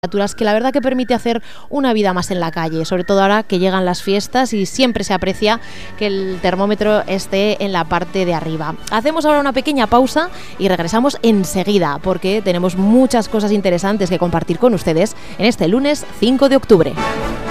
Temperaturas que la verdad que permite hacer una vida más en la calle, sobre todo ahora que llegan las fiestas y siempre se aprecia que el termómetro esté en la parte de arriba. Hacemos ahora una pequeña pausa y regresamos enseguida porque tenemos muchas cosas interesantes que compartir con ustedes en este lunes 5 de octubre.